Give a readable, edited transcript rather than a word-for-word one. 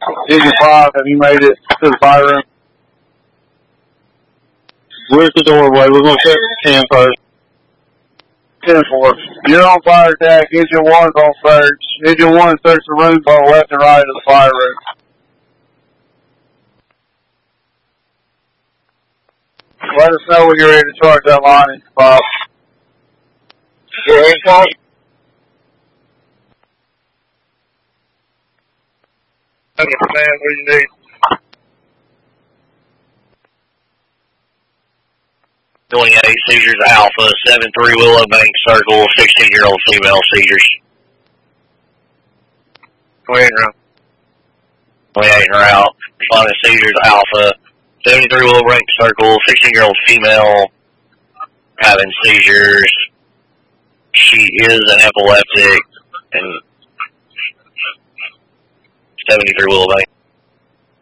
Digit 5, have you made it to the fire room? Where's the doorway? We're going to check 10 first. 10-4. You're on fire attack. Engine 1's on search. Engine 1 search the room both left and right of the fire room. Let us know when you're ready to charge that line, Bob. You're in, Bob? Man, what do you need? Going 8 seizures Alpha, 7-3 Willow Bank Circle, 16-year-old female seizures. 28 round. 28 and route. Responding seizures Alpha, 73 Willow Bank Circle, 16-year-old female having seizures. She is an epileptic and 73 Willow Bank.